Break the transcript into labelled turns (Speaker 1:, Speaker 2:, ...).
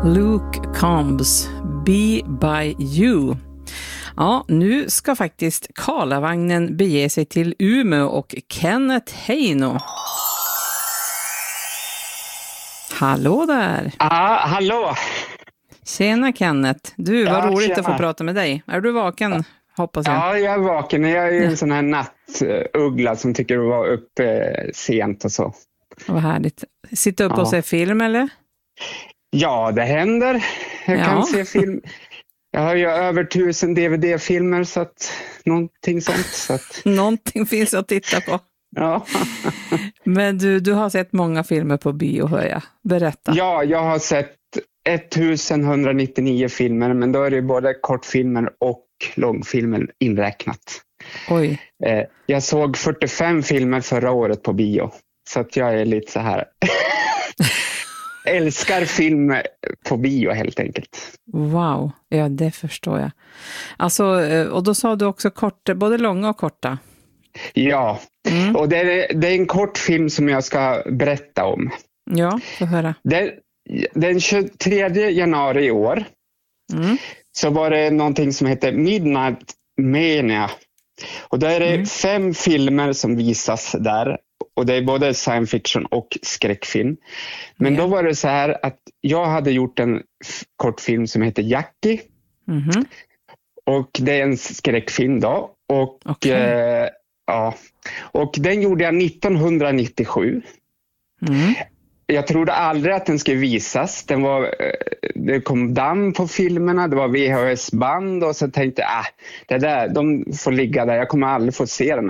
Speaker 1: Luke Combs, Be By You. Ja, nu ska faktiskt Karlavagnen bege sig till Umeå och Kenneth Heino. Hallå där!
Speaker 2: Ja, hallå!
Speaker 1: Tjena Kenneth, du, vad roligt
Speaker 2: tjena.
Speaker 1: att få prata med dig. Är du vaken, hoppas jag?
Speaker 2: Ja, jag är vaken. Jag är ju en sån här nattuggla som tycker att vara uppe sent och så.
Speaker 1: Vad härligt. Sitta upp och se film, eller?
Speaker 2: Ja, det händer. Jag kan se film. Jag har ju över 1000 DVD-filmer, så att någonting sånt. Så att...
Speaker 1: Någonting finns att titta på.
Speaker 2: Ja.
Speaker 1: Men du har sett många filmer på bio, hör jag. Berätta.
Speaker 2: Ja, jag har sett 1199 filmer, men då är det både kortfilmer och långfilmer inräknat.
Speaker 1: Oj.
Speaker 2: Jag såg 45 filmer förra året på bio, så att jag är lite så här... älskar film på bio helt enkelt.
Speaker 1: Wow, ja det förstår jag. Alltså, och då sa du också korta, både långa och korta.
Speaker 2: Ja, och det är en kort film som jag ska berätta om.
Speaker 1: Ja, få höra.
Speaker 2: Den 23 januari i år så var det någonting som heter Midnight Mania. Och där är det 5 filmer som visas där. Och det är både science fiction och skräckfilm. Men då var det så här att jag hade gjort en kortfilm som heter Jackie. Och det är en skräckfilm då. Och, och den gjorde jag 1997. Jag trodde aldrig att den skulle visas. Det kom damm på filmerna, det var VHS-band och så tänkte jag, det där, de får ligga där, jag kommer aldrig få se dem.